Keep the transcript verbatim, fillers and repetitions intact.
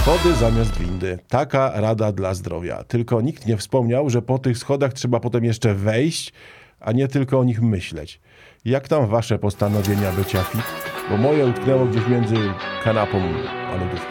Schody zamiast windy. Taka rada dla zdrowia. Tylko nikt nie wspomniał, że po tych schodach trzeba potem jeszcze wejść, a nie tylko o nich myśleć. Jak tam wasze postanowienia bycia fit? Bo moje utknęło gdzieś między kanapą a lodówką.